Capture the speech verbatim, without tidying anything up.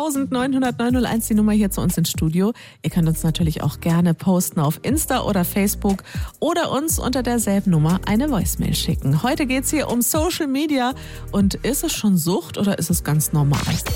neunhundert neunhunderteins die Nummer hier zu uns ins Studio. Ihr könnt uns natürlich auch gerne posten auf Insta oder Facebook oder uns unter derselben Nummer eine Voicemail schicken. Heute geht's hier um Social Media und ist es schon Sucht oder ist es ganz normal?